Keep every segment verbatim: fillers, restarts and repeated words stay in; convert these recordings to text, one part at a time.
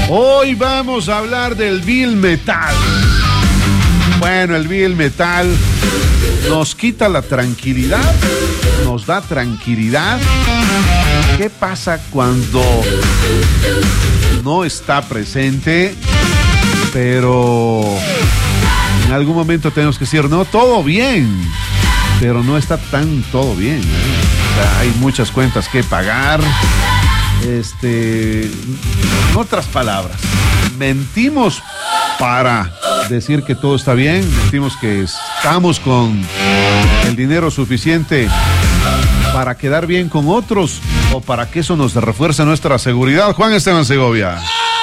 Hoy vamos a hablar del Bill Metal. Bueno, el Bill Metal nos quita la tranquilidad, nos da tranquilidad. ¿Qué pasa cuando no está presente? Pero en algún momento tenemos que decir, no, todo bien, pero no está tan todo bien, ¿eh? O sea, hay muchas cuentas que pagar. Este, en otras palabras, mentimos para decir que todo está bien, mentimos que estamos con el dinero suficiente para quedar bien con otros o para que eso nos refuerce nuestra seguridad. Juan Esteban Segovia.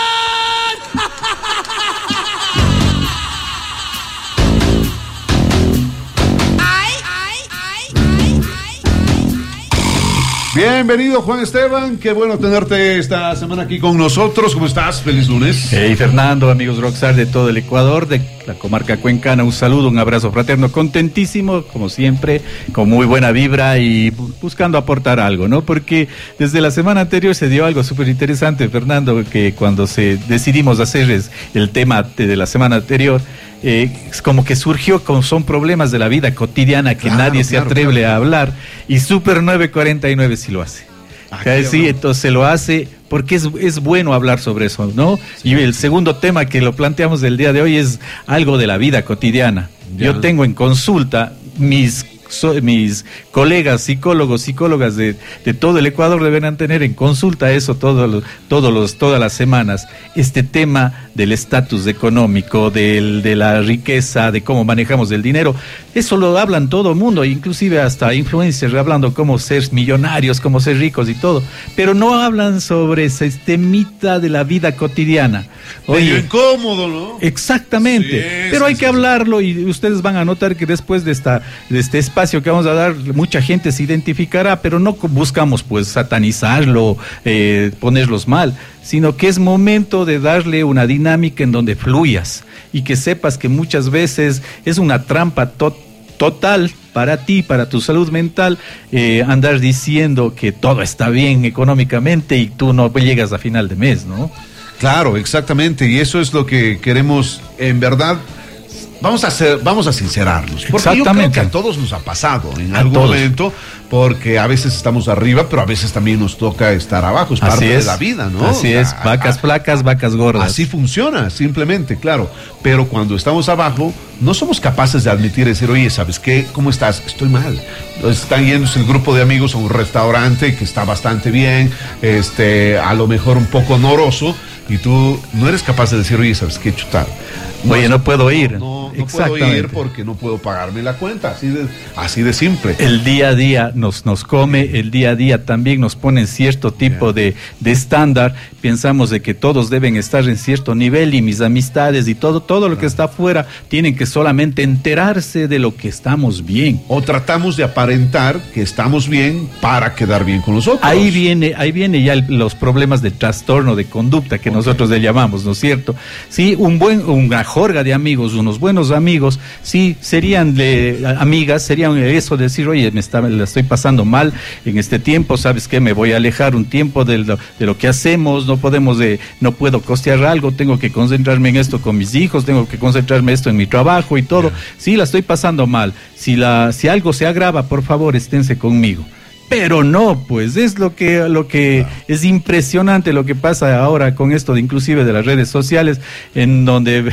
Bienvenido, Juan Esteban, qué bueno tenerte esta semana aquí con nosotros. ¿Cómo estás? Feliz lunes. Hey, Fernando, amigos Rockstar de todo el Ecuador, de la comarca cuencana, un saludo, un abrazo fraterno, contentísimo, como siempre, con muy buena vibra y buscando aportar algo, ¿no? Porque desde la semana anterior se dio algo súper interesante, Fernando, que cuando se decidimos hacer el tema de la semana anterior, Eh, es como que surgió con son problemas de la vida cotidiana que claro, nadie claro, se atreve claro. a hablar, y Super nueve cuarenta y nueve sí lo hace. Ah, sí, entonces lo hace porque es, es bueno hablar sobre eso, ¿no? Sí. Y el segundo tema que lo planteamos del día de hoy es algo de la vida cotidiana. Ya. Yo tengo en consulta mis So, mis colegas psicólogos, psicólogas de, de todo el Ecuador deberán tener en consulta eso todos los, todos los, todas las semanas, este tema del estatus económico, del, de la riqueza, de cómo manejamos el dinero. Eso lo hablan todo el mundo, inclusive hasta influencers hablando cómo ser millonarios, cómo ser ricos y todo, pero no hablan sobre ese temita de la vida cotidiana. Oye, incómodo, ¿no? Exactamente, sí, pero sí, hay sí, que hablarlo, y ustedes van a notar que después de esta de este espacio que vamos a dar, mucha gente se identificará, pero no buscamos pues satanizarlo, eh, ponerlos mal, sino que es momento de darle una dinámica en donde fluyas y que sepas que muchas veces es una trampa to- total para ti, para tu salud mental, eh, andar diciendo que todo está bien económicamente y tú no llegas a final de mes, ¿no? Claro, exactamente, y eso es lo que queremos, en verdad. Vamos a hacer, vamos a sincerarnos, porque yo creo que a todos nos ha pasado en a algún todos. momento, porque a veces estamos arriba, pero a veces también nos toca estar abajo, es así parte es. de la vida, ¿no? Así o sea, es, vacas a, flacas, vacas gordas. Así funciona, simplemente, claro, pero cuando estamos abajo, no somos capaces de admitir, decir, oye, ¿sabes qué? ¿Cómo estás? Estoy mal. Están yéndose el grupo de amigos a un restaurante que está bastante bien, este, a lo mejor un poco honoroso, y tú no eres capaz de decir, oye, ¿sabes qué? Chutar. No, Oye, no puedo ir. No, no puedo ir porque no puedo pagarme la cuenta, así de, así de simple. El día a día nos, nos come, el día a día también nos pone en cierto tipo de, de estándar. Pensamos de que todos deben estar en cierto nivel, y mis amistades y todo, todo lo que está afuera tienen que solamente enterarse de lo que estamos bien. O tratamos de aparentar que estamos bien para quedar bien con los otros. Ahí viene, ahí viene ya el, los problemas de trastorno de conducta que okay. nosotros le llamamos, ¿no es cierto? Sí, un buen, una jorga de amigos, unos buenos amigos, sí, serían de, amigas, serían eso de decir, oye, me está, la estoy pasando mal en este tiempo, ¿sabes qué? Me voy a alejar un tiempo de lo, de lo que hacemos, no podemos, de, no puedo costear algo, tengo que concentrarme en esto con mis hijos, tengo que concentrarme esto en mi trabajo y todo, yeah. sí, la estoy pasando mal, si, la, si algo se agrava, por favor, esténse conmigo. Pero no, pues es lo que lo que claro. es impresionante lo que pasa ahora con esto de inclusive de las redes sociales, en donde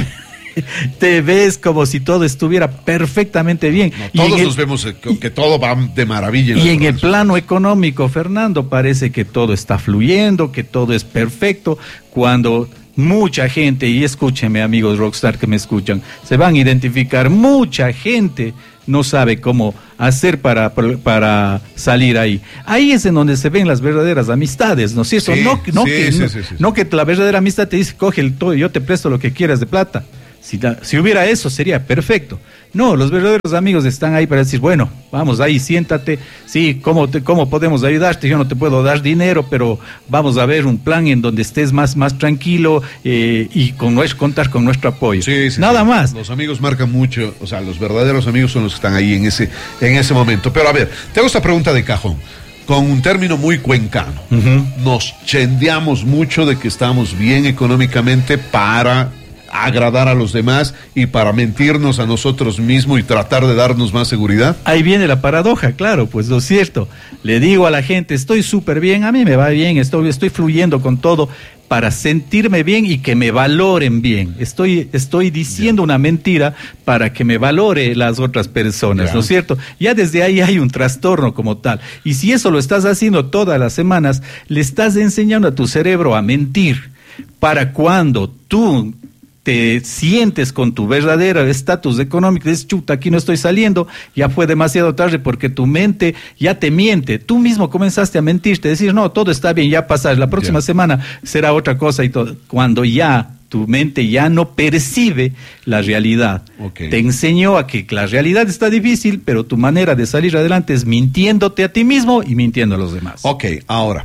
te ves como si todo estuviera perfectamente bien. No, todos nos el, vemos que, que todo va de maravilla. Y en el plano económico, Fernando, parece que todo está fluyendo, que todo es perfecto, cuando mucha gente, y escúchenme amigos Rockstar que me escuchan, se van a identificar, mucha gente no sabe cómo hacer para, para salir ahí. Ahí es en donde se ven las verdaderas amistades, ¿no es cierto? Sí, no, no, sí, que, sí, no, sí, sí, no que la verdadera amistad te dice, coge el todo, yo te presto lo que quieras de plata. Si, da, si hubiera eso, sería perfecto. No, los verdaderos amigos están ahí para decir, bueno, vamos ahí, siéntate, sí, ¿cómo, te, cómo podemos ayudarte? Yo no te puedo dar dinero, pero vamos a ver un plan en donde estés más, más tranquilo eh, y con, contar con nuestro apoyo. Sí, sí, Nada sí. más. Los amigos marcan mucho, o sea, los verdaderos amigos son los que están ahí en ese, en ese momento. Pero a ver, te hago esta pregunta de cajón. con un término muy cuencano, uh-huh. nos chendeamos mucho de que estamos bien económicamente para agradar a los demás y para mentirnos a nosotros mismos y tratar de darnos más seguridad. Ahí viene la paradoja, claro, pues lo cierto, le digo a la gente, estoy súper bien, a mí me va bien, estoy, estoy fluyendo con todo, para sentirme bien y que me valoren bien. Estoy, estoy diciendo yeah. una mentira para que me valore las otras personas, yeah. ¿no es cierto? Ya desde ahí hay un trastorno como tal. Y si eso lo estás haciendo todas las semanas, le estás enseñando a tu cerebro a mentir. Para cuando tú te sientes con tu verdadero estatus económico, dices, chuta, aquí no estoy saliendo, ya fue demasiado tarde porque tu mente ya te miente, tú mismo comenzaste a mentirte, decir, no, todo está bien, ya pasará, la próxima yeah. semana será otra cosa y todo, cuando ya tu mente ya no percibe la realidad, okay. te enseñó a que la realidad está difícil, pero tu manera de salir adelante es mintiéndote a ti mismo y mintiendo a los demás. Ok, ahora,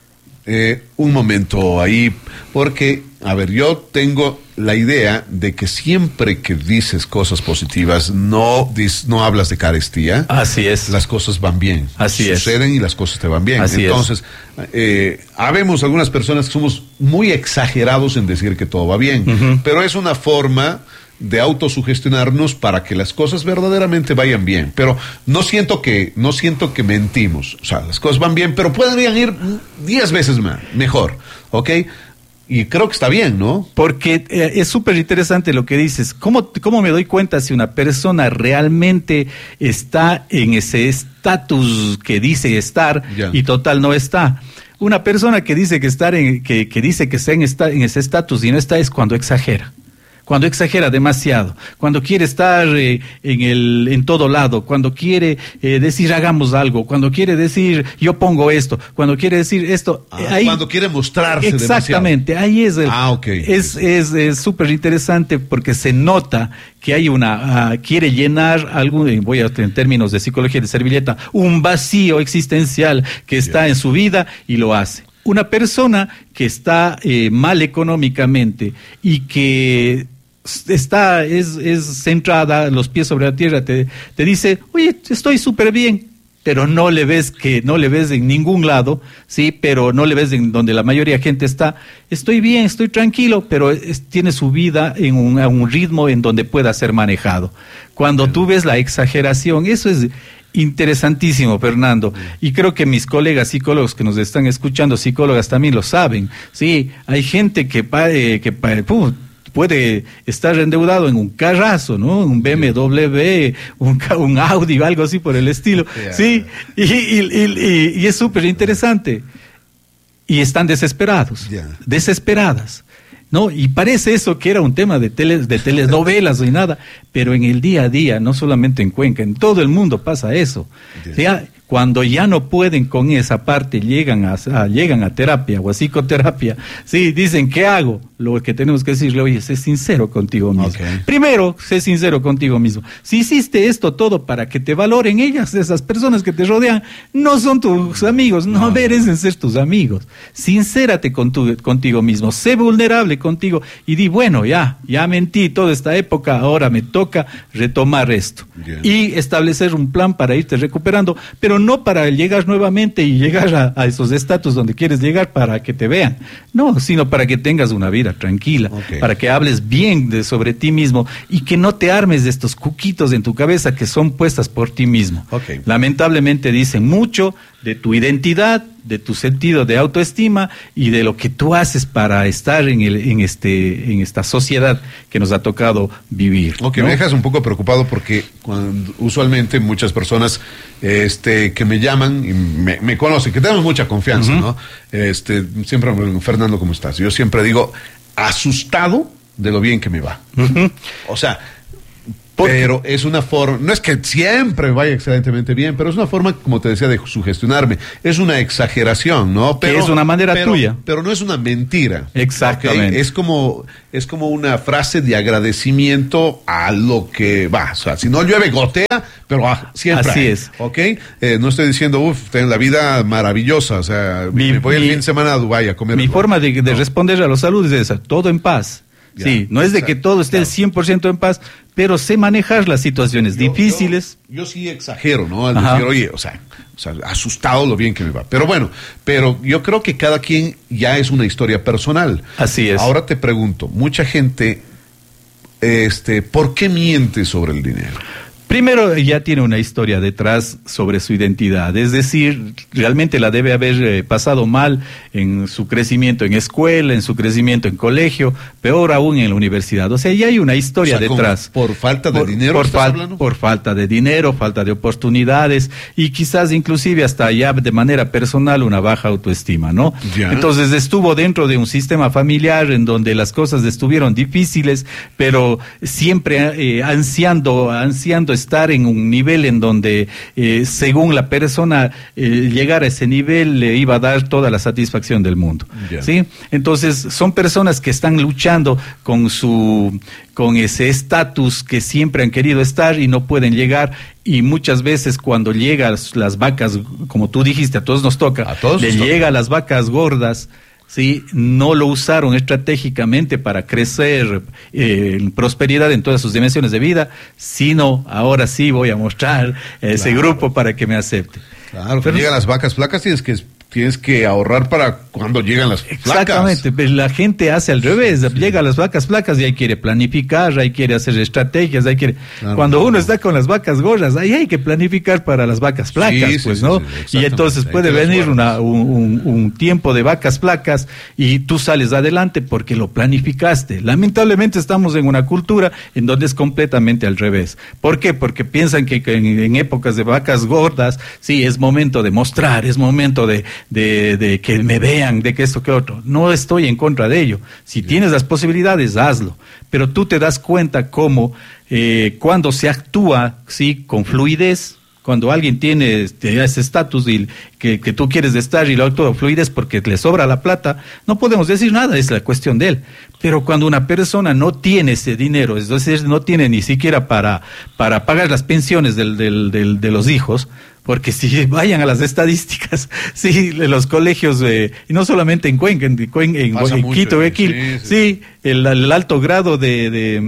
eh, un momento ahí, porque, a ver, yo tengo la idea de que siempre que dices cosas positivas, no, dis, no hablas de carestía. Así es. Las cosas van bien. Así Suceden es. Suceden y las cosas te van bien. Así Entonces, es. eh, habemos algunas personas que somos muy exagerados en decir que todo va bien, uh-huh. pero es una forma de autosugestionarnos para que las cosas verdaderamente vayan bien. Pero no siento que, no siento que mentimos. O sea, las cosas van bien, pero podrían ir diez veces más, mejor, ¿ok? Y creo que está bien, ¿no? Porque eh, es súper interesante lo que dices. ¿Cómo, ¿Cómo me doy cuenta si una persona realmente está en ese estatus que dice estar yeah. y total no está? Una persona que dice que estar en, que, que dice que está en, esta, en ese estatus y no está es cuando exagera. Cuando exagera demasiado, cuando quiere estar eh, en el en todo lado, cuando quiere eh, decir hagamos algo, cuando quiere decir yo pongo esto, cuando quiere decir esto, ah, ahí, cuando quiere mostrarse exactamente, demasiado. Ahí es el, ah, okay. es es es súper interesante porque se nota que hay una uh, quiere llenar algún, voy a en términos de psicología de servilleta, un vacío existencial que está yeah. en su vida y lo hace. Una persona que está eh, mal económicamente y que está, es, es centrada, los pies sobre la tierra, te, te dice, oye, estoy súper bien, pero no le ves que, no le ves en ningún lado, sí, pero no le ves en donde la mayoría de gente está, estoy bien, estoy tranquilo, pero es, tiene su vida en un, a un ritmo en donde pueda ser manejado. Cuando tú ves la exageración, eso es interesantísimo, Fernando, y creo que mis colegas psicólogos que nos están escuchando, psicólogas también lo saben, sí, hay gente que, eh, que pum, puede estar endeudado en un carrazo, ¿no? Un B M W, un, un Audi o algo así por el estilo, yeah. ¿sí? Y, y, y, y, y es súper interesante. Y están desesperados, yeah. desesperadas, ¿no? Y parece eso que era un tema de, tele, de telenovelas y nada, pero en el día a día, no solamente en Cuenca, en todo el mundo pasa eso. Yeah. ¿Sí? Cuando ya no pueden con esa parte, llegan a, a, llegan a terapia o a psicoterapia, sí, dicen, ¿qué hago? Lo que tenemos que decirle, oye, sé sincero contigo mismo. Okay. Primero, sé sincero contigo mismo. Si hiciste esto todo para que te valoren ellas, esas personas que te rodean, no son tus amigos, no, no. merecen ser tus amigos. Sincérate con tu, contigo mismo, sé vulnerable contigo y di, bueno, ya, ya mentí toda esta época, ahora me toca retomar esto. Yeah. Y establecer un plan para irte recuperando, pero no para llegar nuevamente y llegar a, a esos estatus donde quieres llegar para que te vean, no, sino para que tengas una vida tranquila, okay. para que hables bien de, sobre ti mismo y que no te armes de estos cuquitos en tu cabeza que son puestas por ti mismo. Okay. Lamentablemente dicen mucho de tu identidad, de tu sentido de autoestima y de lo que tú haces para estar en el en este en esta sociedad que nos ha tocado vivir. Ok, ¿no? Me dejas un poco preocupado porque cuando, usualmente muchas personas este que me llaman y me, me conocen, que tenemos mucha confianza, uh-huh. ¿no? Este, siempre me digo, Fernando, ¿cómo estás? Yo siempre digo, asustado de lo bien que me va. Uh-huh. O sea, pero es una forma, no es que siempre vaya excelentemente bien, pero es una forma, como te decía, de sugestionarme. Es una exageración, ¿no? Pero, que es una manera pero, tuya. Pero no es una mentira. Exactamente. ¿Okay? Es como, es como una frase de agradecimiento a lo que va. O sea, si no llueve, gotea, pero ah, siempre Así hay, es. ¿ok? Eh, no estoy diciendo, uff, ten la vida maravillosa. O sea, mi, me voy mi, el fin de semana a Dubái a comer. Mi forma de, de no. responder a los saludos es esa, todo en paz. Ya, sí, no es de que todo esté claro. cien por ciento en paz, pero sé manejar las situaciones yo, difíciles. Yo, yo sí exagero, ¿no? Al Ajá. decir, oye, o sea, O sea, asustado lo bien que me va. Pero bueno, pero yo creo que cada quien ya es una historia personal. Así es. Ahora te pregunto, mucha gente, este, ¿por qué miente sobre el dinero? Primero, ya tiene una historia detrás sobre su identidad, es decir, realmente la debe haber eh, pasado mal en su crecimiento en escuela, en su crecimiento en colegio, peor aún en la universidad. O sea, ya hay una historia O sea, detrás. ¿Por falta de por, dinero por, estás fal hablando? por falta de dinero, falta de oportunidades y quizás inclusive hasta ya de manera personal una baja autoestima, ¿no? Ya. Entonces estuvo dentro de un sistema familiar en donde las cosas estuvieron difíciles, pero siempre eh, ansiando, ansiando estar en un nivel en donde eh, según la persona eh, llegar a ese nivel le iba a dar toda la satisfacción del mundo. Yeah. ¿Sí? Entonces son personas que están luchando con su con ese estatus que siempre han querido estar y no pueden llegar, y muchas veces cuando llegan las, las vacas, como tú dijiste, a todos nos toca, a todos le nos llega toca. las vacas gordas. Sí, no lo usaron estratégicamente para crecer eh, en prosperidad en todas sus dimensiones de vida, sino ahora sí voy a mostrar ese Claro. grupo para que me acepte. Claro, Pero- que llegan las vacas flacas, tienes que tienes que ahorrar para cuando llegan las flacas. Exactamente, pero la gente hace al revés, sí. llega a las vacas flacas y ahí quiere planificar, ahí quiere hacer estrategias, ahí quiere... Claro. Cuando uno está con las vacas gordas, ahí hay que planificar para las vacas flacas, Sí, sí, pues, sí, ¿no? sí, Y exactamente. entonces Ahí puede te las venir guardas. una, un, un- un tiempo de vacas flacas y tú sales adelante porque lo planificaste. Lamentablemente estamos en una cultura en donde es completamente al revés. ¿Por qué? Porque piensan que, que en, en épocas de vacas gordas, sí, es momento de mostrar, es momento de, de, de que me vean, de que esto, que otro. No estoy en contra de ello. Si tienes las posibilidades, hazlo. Pero tú te das cuenta cómo eh, cuando se actúa, sí, con fluidez, cuando alguien tiene este, ese estatus y que, que tú quieres estar y lo actúa fluidez porque le sobra la plata, no podemos decir nada, es la cuestión de él. Pero cuando una persona no tiene ese dinero, es decir, no tiene ni siquiera para, para pagar las pensiones del, del, del, de los hijos, porque si vayan a las estadísticas, sí, de los colegios, eh, y no solamente en Cuenca, en, en, en, Pasa en mucho, Quito, sí, Guayaquil, sí, sí, sí. el, el alto grado de, de,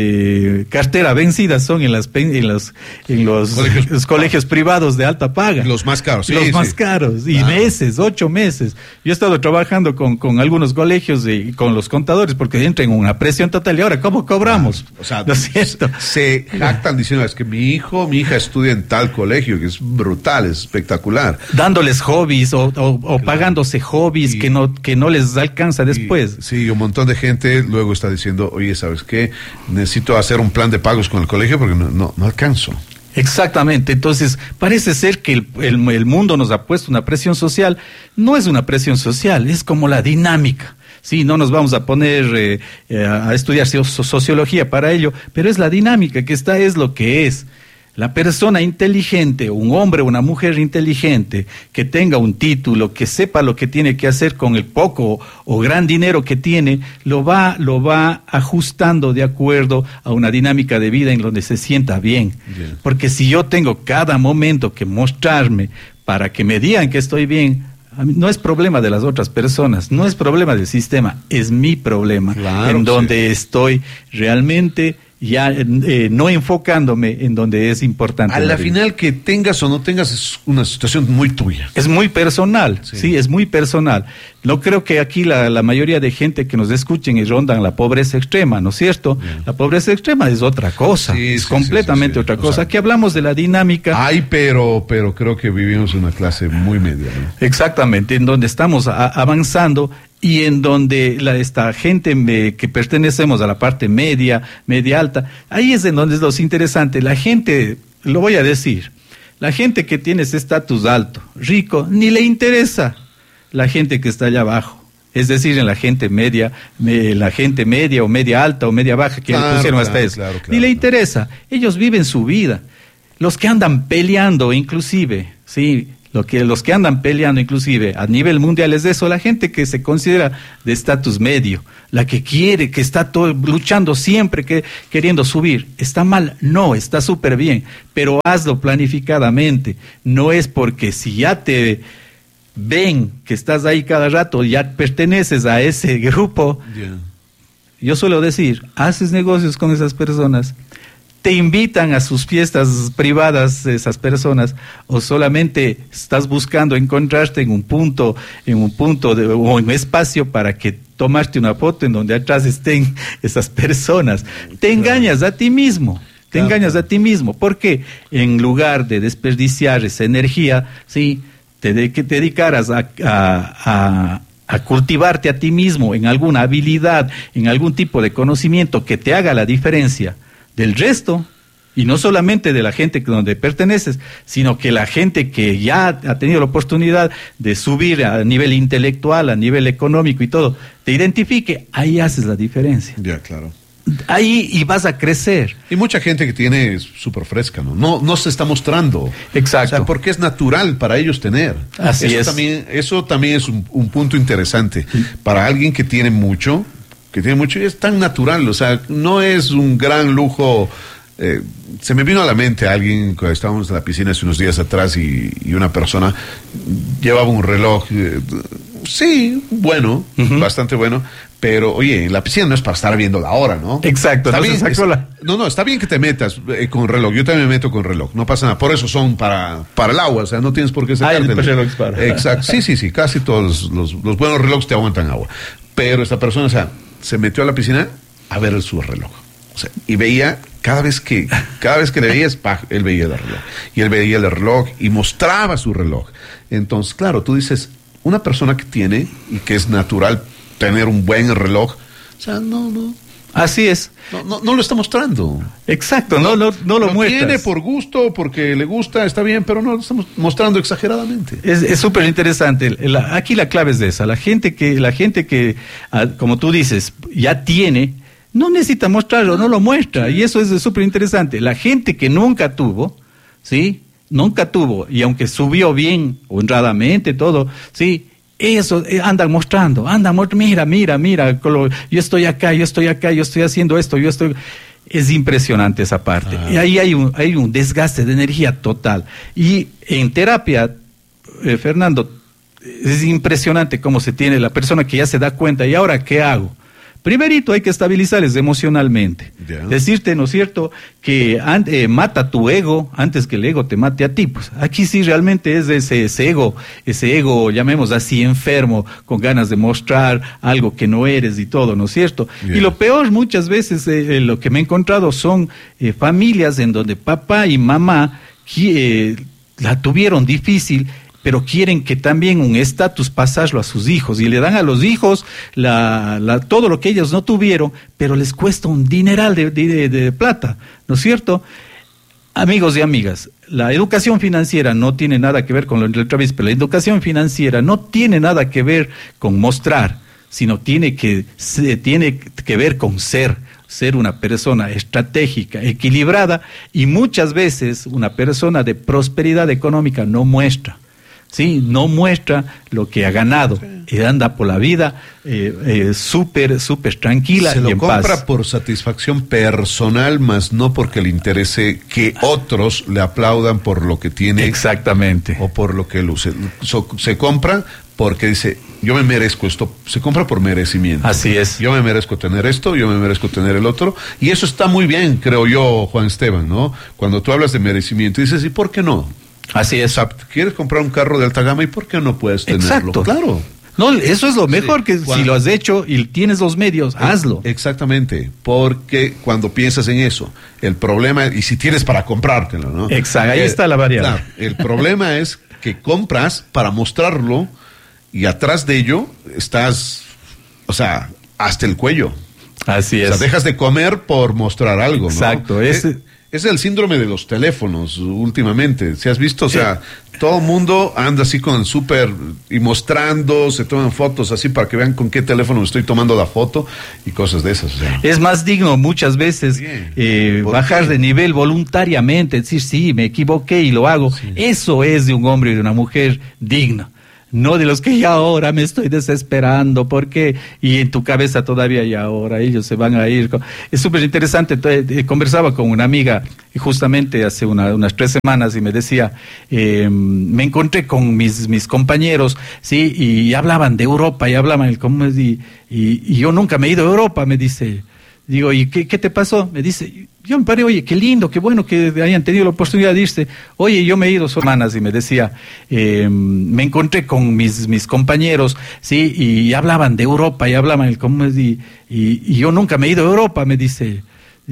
de cartera vencida son en, las, pen- en, los, en los, Colegios. los colegios privados de alta paga. Los más caros, sí, Los sí. más caros, y Claro. meses, ocho meses. Yo he estado trabajando con, con algunos colegios y con los contadores porque entran en una presión total. ¿Y ahora cómo cobramos? O sea, ¿No es cierto? se jactan diciendo, es que mi hijo, mi hija estudia en tal colegio, que es brutal, es espectacular. Dándoles hobbies o, o, o pagándose hobbies Y- que no que no les alcanza después. Y, sí, un montón de gente luego está diciendo, oye, ¿sabes qué? Necesito hacer un plan de pagos con el colegio porque no, no, no alcanzo. Exactamente, entonces parece ser que el, el, el mundo nos ha puesto una presión social. No es una presión social, es como la dinámica. Sí, no nos vamos a poner eh, eh, a estudiar so- sociología para ello, pero es la dinámica que está, es lo que es. La persona inteligente, un hombre o una mujer inteligente, que tenga un título, que sepa lo que tiene que hacer con el poco o gran dinero que tiene, lo va, lo va ajustando de acuerdo a una dinámica de vida en donde se sienta bien. Bien. Porque si yo tengo cada momento que mostrarme para que me digan que estoy bien, a mí no es problema de las otras personas, no es problema del sistema, es mi problema, Claro, en sí. donde estoy realmente ya eh, no enfocándome en donde es importante. A en la vida. final, que tengas o no tengas, es una situación muy tuya. Es muy personal, Sí. sí. es muy personal. No creo que aquí la, la mayoría de gente que nos escuchen y rondan la pobreza extrema, ¿no es cierto? Bien. La pobreza extrema es otra cosa, Sí, es sí, completamente sí, sí, sí. otra O cosa. sea- Aquí hablamos de la dinámica. Ay, pero, pero creo que vivimos en una clase muy media, ¿no? Exactamente, en donde estamos a- avanzando y en donde la, esta gente me- que pertenecemos a la parte media, media alta, ahí es en donde es lo interesante. La gente, lo voy a decir, la gente que tiene ese estatus alto, rico, ni le interesa la gente que está allá abajo. Es decir, en la gente media, me- la gente media o media alta o media baja, que le Claro, pusieron hasta claro, eso, claro, claro, ni le claro. interesa. Ellos viven su vida. Los que andan peleando, inclusive, sí, lo que, los que andan peleando, inclusive, a nivel mundial es eso, la gente que se considera de estatus medio, la que quiere, que está todo, luchando siempre, que, queriendo subir. ¿Está mal? No, está súper bien, pero hazlo planificadamente. No es porque si ya te ven que estás ahí cada rato, ya perteneces a ese grupo. Yeah. Yo suelo decir, haces negocios con esas personas, te invitan a sus fiestas privadas esas personas, o solamente estás buscando encontrarte en un punto, en un punto de, o en un espacio para que tomaste una foto en donde atrás estén esas personas. Te engañas a ti mismo. Te claro. engañas a ti mismo, porque en lugar de desperdiciar esa energía, sí, te, de, que te dedicaras a, a, a, a cultivarte a ti mismo en alguna habilidad, en algún tipo de conocimiento que te haga la diferencia del resto, y no solamente de la gente donde perteneces, sino que la gente que ya ha tenido la oportunidad de subir a nivel intelectual, a nivel económico y todo, te identifique, ahí haces la diferencia. Ya, claro. Ahí y vas a crecer. Y mucha gente que tiene súper fresca, ¿no? ¿no? No se está mostrando. Exacto. O sea, porque es natural para ellos tener. Así eso es. También, eso también es un, un punto interesante. Sí. Para alguien que tiene mucho, que tiene mucho, es tan natural. O sea, no es un gran lujo. Eh, se me vino a la mente a alguien cuando estábamos en la piscina hace unos días atrás y, y una persona llevaba un reloj. Eh, sí, bueno, uh-huh. bastante bueno. Pero, oye, en la piscina no es para estar viendo la hora, ¿no? Exacto. Está no, bien, es, la... no, no, está bien que te metas eh, con reloj. Yo también me meto con reloj. No pasa nada. Por eso son para, para el agua. O sea, no tienes por qué sacarte. Ah, reloj para. Exacto. Sí, sí, sí. Casi todos los, los, los buenos relojes te aguantan agua. Pero esta persona, o sea, se metió a la piscina a ver su reloj. O sea, y veía, cada vez que, cada vez que le veías, ¡pah!, él veía el reloj. Y él veía el reloj y mostraba su reloj. Entonces, claro, tú dices, una persona que tiene y que es natural tener un buen reloj, o sea, no, no. Así es. No, no, no lo está mostrando. Exacto, no, no, no lo, lo muestras. Tiene por gusto, porque le gusta, está bien, pero no lo estamos mostrando exageradamente. Es súper interesante. La, aquí la clave es de esa. La gente que, la gente que, como tú dices, ya tiene, no necesita mostrarlo, no lo muestra. Y eso es súper interesante. La gente que nunca tuvo, ¿sí? Nunca tuvo, y aunque subió bien, honradamente, todo, ¿sí? Eso, eh, andan mostrando, andan mostrando, mira, mira, mira, yo estoy acá, yo estoy acá, yo estoy haciendo esto, yo estoy... Es impresionante esa parte. Ah. Y ahí hay un, hay un desgaste de energía total. Y en terapia, eh, Fernando, es impresionante cómo se tiene la persona que ya se da cuenta, ¿y ahora qué hago? Primerito hay que estabilizarles emocionalmente. Yeah. Decirte, ¿no es cierto?, que eh, mata tu ego antes que el ego te mate a ti. Pues aquí sí realmente es ese, ese ego, ese ego, llamemos así, enfermo, con ganas de mostrar algo que no eres y todo, ¿no es cierto? Yeah. Y lo peor muchas veces, eh, lo que me he encontrado son eh, familias en donde papá y mamá eh, la tuvieron difícil, pero quieren que también un estatus pasarlo a sus hijos, y le dan a los hijos la, la, todo lo que ellos no tuvieron, pero les cuesta un dineral de, de, de plata, ¿no es cierto? Amigos y amigas, la educación financiera no tiene nada que ver con lo de otra vez, pero la educación financiera no tiene nada que ver con mostrar, sino tiene que, se, tiene que ver con ser, ser una persona estratégica, equilibrada, y muchas veces una persona de prosperidad económica no muestra. Sí, no muestra lo que ha ganado, sí. Y anda por la vida eh, eh, súper, súper tranquila y en paz. Se lo compra por satisfacción personal, más no porque le interese que otros le aplaudan por lo que tiene. Exactamente. O por lo que luce. So, se compra porque dice, yo me merezco esto. Se compra por merecimiento. Así es. Yo me merezco tener esto, yo me merezco tener el otro. Y eso está muy bien, creo yo, Juan Esteban, ¿no? Cuando tú hablas de merecimiento, dices, ¿y por qué no? Así es. O sea, ¿quieres comprar un carro de alta gama y por qué no puedes tenerlo? Exacto. Claro. No, eso es lo mejor, sí, que cuando, si lo has hecho y tienes los medios, hazlo. Exactamente, porque cuando piensas en eso, el problema, y si tienes para comprártelo, ¿no? Exacto, ahí eh, está la variable. Claro, el problema es que compras para mostrarlo y atrás de ello estás, o sea, hasta el cuello. Así es. O sea, dejas de comer por mostrar algo, exacto, ¿no? Exacto, es... Es el síndrome de los teléfonos últimamente. ¿Se has visto? O sea, todo el mundo anda así con el súper y mostrando, se toman fotos así para que vean con qué teléfono estoy tomando la foto y cosas de esas. O sea. Es más digno muchas veces eh, bajar de nivel voluntariamente, decir, sí, me equivoqué y lo hago. Sí. Eso es de un hombre y de una mujer digna. No de los que ya ahora me estoy desesperando, porque y en tu cabeza todavía y ahora ellos se van a ir. Es súper interesante. Entonces, conversaba con una amiga justamente hace una, unas tres semanas y me decía, eh, me encontré con mis mis compañeros, sí, y hablaban de Europa y hablaban, ¿cómo es? Y, y, y yo nunca me he ido a Europa, me dice. Digo, ¿y qué, qué te pasó? Me dice, yo me paré, oye, qué lindo, qué bueno que hayan tenido la oportunidad de irse. Oye, yo me he ido semanas, y me decía, eh, me encontré con mis, mis compañeros, sí, y hablaban de Europa, y hablaban, ¿cómo es? Y, y, y yo nunca me he ido a Europa, me dice.